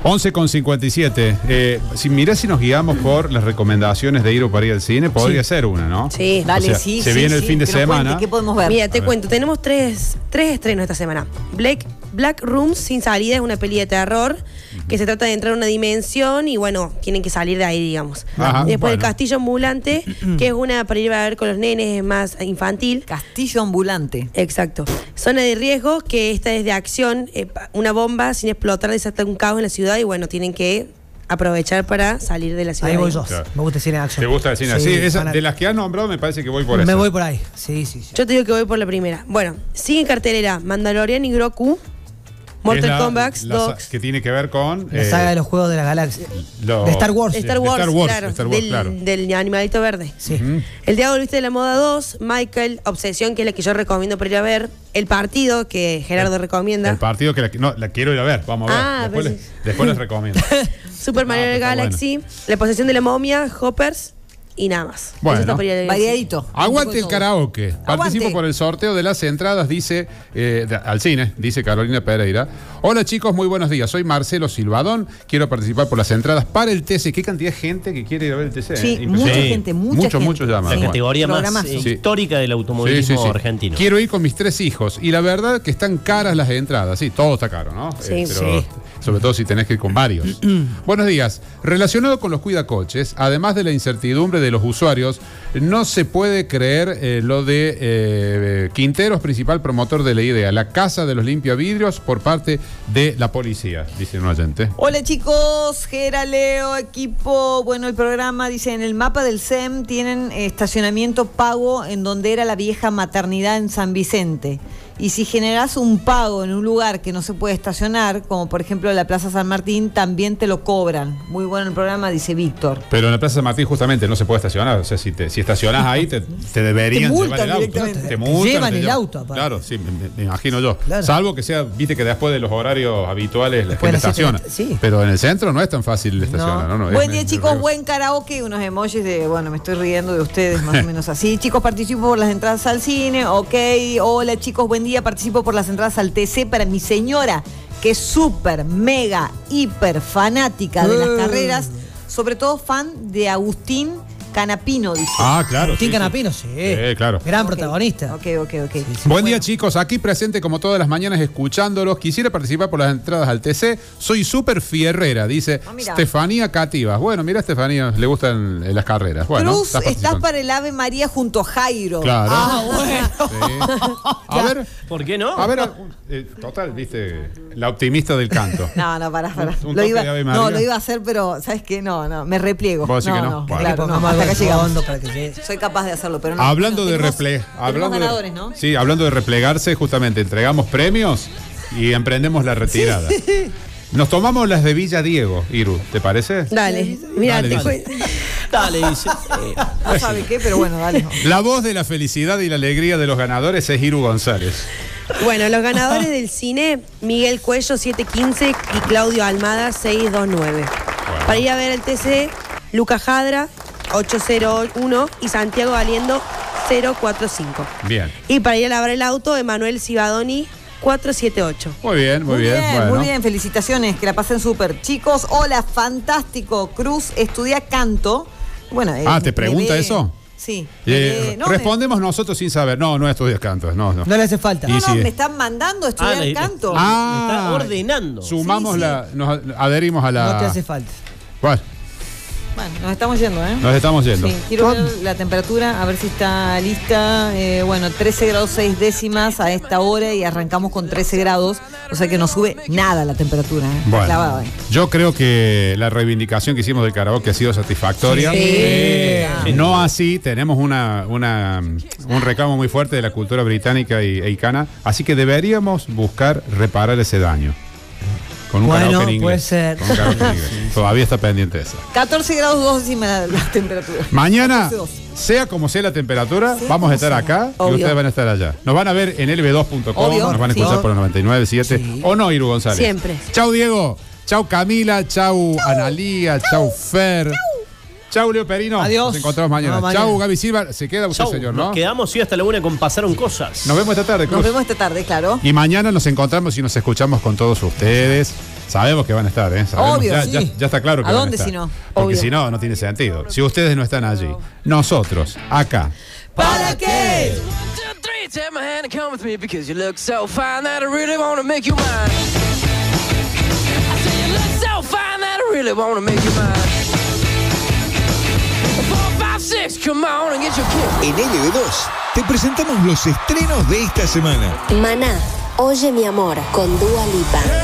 11:57. Si nos guiamos por las recomendaciones de Iru para ir al cine, podría ser una, ¿no? Sí, dale, o sea, sí. Se viene el fin de semana. Cuente, ¿qué podemos ver? Mira, te cuento, tenemos tres estrenos esta semana. Black Rooms sin salida es una peli de terror que se trata de entrar a una dimensión y bueno, tienen que salir de ahí, digamos. Ajá, Después el bueno. Castillo Ambulante, que es una para ir a ver con los nenes, más infantil. Castillo ambulante. Exacto. Zona de riesgo, que esta es de acción, una bomba sin explotar desata un caos en la ciudad y bueno, tienen que aprovechar para salir de la ciudad. Ahí voy yo. Claro. Me gusta el cine de acción. ¿Te gusta el cine? Sí, de las que has nombrado me parece que voy por eso. Me voy por ahí. Sí. Yo te digo que voy por la primera. Bueno, sigue en cartelera Mandalorian y Grogu, Mortal Kombat 2. Que tiene que ver con... La saga de los Juegos de la Galaxia. Lo- De Star Wars. De Star Wars, claro, Star Wars. del animalito verde. Sí. El Diablo Viste de la Moda 2, Michael, Obsesión, que es la que yo recomiendo para ir a ver. El Partido, que Gerardo recomienda. El partido que la quiero ir a ver. Vamos a ver. Ah, Después les recomiendo. Super Mario pero está Galaxy, La Posesión de la Momia, Hoppers y nada más. Bueno. Eso está para ir a ver. Variadito. Aguante el karaoke. Participo Aguante. por el sorteo de las entradas, dice al cine, dice Carolina Pereira. Hola chicos, muy buenos días. Soy Marcelo Silvadón. Quiero participar por las entradas para el TC. ¿Qué cantidad de gente que quiere ir a ver el TC? Sí, Impresionante. mucha gente, mucha gente. Muchos llaman. La Bueno. categoría más Programazo. histórica del automovilismo Sí. argentino. Quiero ir con mis 3 hijos. Y la verdad que están caras las entradas. Sí, todo está caro, ¿no? Sí. Pero sobre todo si tenés que ir con varios. Buenos días. Relacionado con los cuidacoches, además de la incertidumbre de los usuarios, no se puede creer lo de Quinteros, principal promotor de la idea, la casa de los limpiavidrios por parte de la policía, dice un oyente. Hola chicos, Gera, Leo, equipo. Bueno, el programa dice, en el mapa del SEM tienen estacionamiento pago en donde era la vieja maternidad en San Vicente. Y si generás un pago en un lugar que no se puede estacionar, como por ejemplo la Plaza San Martín, también te lo cobran. Muy bueno el programa, dice Víctor. Pero en la Plaza San Martín justamente no se puede estacionar. O sea, si estacionás ahí, te deberían Te llevar multan el auto. directamente. Te multan, llevan te el llevan. auto, aparte. Claro, sí, me imagino yo. Claro. Salvo que sea, viste que después de los horarios habituales la Después gente de las estaciona. 7, sí. Pero en el centro no es tan fácil estacionar. No, Buen es día chicos, riesgoso. buen karaoke, unos emojis de, bueno, me estoy riendo de ustedes más o menos así. Chicos, participo por las entradas al cine, ok. Hola chicos, buen día, participo por las entradas al TC para mi señora, que es súper, mega, hiper fanática de las carreras, sobre todo fan de Agustín Canapino, dice. Ah, claro. Agustín sí, Canapino, sí. sí. Claro. Gran Ok. protagonista. Ok. Buen día chicos, aquí presente como todas las mañanas escuchándolos. Quisiera participar por las entradas al TC. Soy súper fierrera, dice mira. Estefanía Cativas. Bueno, mira, Estefanía, le gustan las carreras. Bueno, Cruz, estás participando. para el Ave María junto a Jairo. Claro. bueno. Sí. A ver, ¿Por qué no? a ver, total, viste, la optimista del canto. No, pará. Un Lo toque iba, de Ave María. no, lo iba a hacer, pero ¿sabes qué? No, me repliego. ¿Vos decís que no? Bueno. Claro, no, Pongamos hasta algo acá llegamos. fondo para que llegue. Soy capaz de hacerlo, pero no. Hablando de tenemos ganadores, ¿no? Sí, hablando de replegarse, justamente entregamos premios y emprendemos la retirada. Nos tomamos las de Villa Diego, Iru, ¿te parece? Dale, mira, Dale, te dice. cuento. Dale, dice. No sabe qué, pero bueno, dale. La voz de la felicidad y la alegría de los ganadores es Iru González. Bueno, los ganadores del cine, Miguel Cuello 715 y Claudio Almada 629. Para ir a ver el TC, Luca Jadra 801 y Santiago Valiendo 045. Bien. Y para ir a lavar el auto, Emanuel Cibadoni 478. Muy bien. Bueno. Muy bien, felicitaciones, que la pasen súper. Chicos, hola, fantástico. Cruz estudia canto. Bueno, ¿te pregunta me ve- eso? Sí. Respondemos nosotros sin saber. No estudias canto. No. No le hace falta. Y sí. me están mandando a estudiar canto. Está ordenando. Sumamos Sí. nos adherimos a la... No te hace falta. Bueno, Bueno, nos estamos yendo, ¿eh? nos estamos yendo. Sí, quiero ver la temperatura, a ver si está lista. Bueno, 13 grados 6 décimas a esta hora y arrancamos con 13 grados. O sea que no sube nada la temperatura, ¿eh? Bueno, Clavada, ¿eh? yo creo que la reivindicación que hicimos del karaoke ha sido satisfactoria. Sí. No así, tenemos un reclamo muy fuerte de la cultura británica e icana, así que deberíamos buscar reparar ese daño. Con un Bueno, karaoke en inglés. puede ser. Con un karaoke en inglés. Todavía está pendiente esa. 14 grados 2 décimas la temperatura. Mañana, 14,2. sea como sea la temperatura, Sea vamos a como estar sea. acá y Obvio. ustedes van a estar allá. Nos van a ver en lb2.com, Obvio, nos van a escuchar sí. por el 99.7. Sí. ¿O no, Iru González? Siempre. Chau, Diego. Chau, Camila. Chau, Analía. Chau, Fer. Chau, Leo Perino. Adiós. Nos encontramos mañana. No, mañana. Chau, Gaby Silva. Se queda usted, Chau, señor, nos ¿no? quedamos sí hasta la 1 con Pasaron Cosas. Nos vemos esta tarde, Cruz. Nos vemos esta tarde, claro. Y mañana nos encontramos y nos escuchamos con todos ustedes. Sabemos que van a estar, ¿eh? Sabemos. Obvio, ya, sí. ya está claro que ¿A van dónde estar. si no? Porque Obvio. si no, no tiene sentido. Si ustedes no están allí, nosotros, acá. ¿Para qué? 1, 2, 3, take my hand and come with me because you look so fine that I really wanna make you mine. I say you look so fine that I really wanna make you mine. 4, 5, 6, come on and get your kick. En LB2 te presentamos los estrenos de esta semana. Maná, Oye mi amor, con Dua Lipa.